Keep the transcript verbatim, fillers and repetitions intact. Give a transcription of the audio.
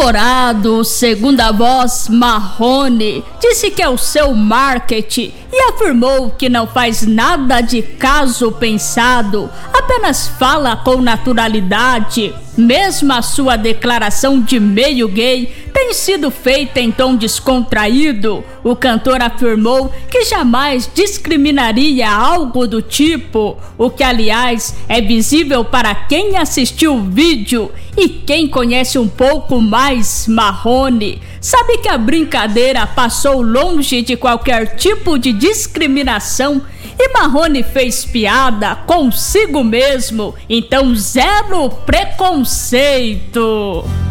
namorado, segundo a voz Marrone, disse que é o seu marketing e afirmou que não faz nada de caso pensado, apenas fala com naturalidade. Mesmo a sua declaração de meio gay tem sido feita em tom descontraído. O cantor afirmou que jamais discriminaria algo do tipo, o que aliás é visível para quem assistiu o vídeo e quem conhece um pouco mais Marrone sabe que a brincadeira passou longe de qualquer tipo de discriminação e Marrone fez piada consigo mesmo, então zero preconceito.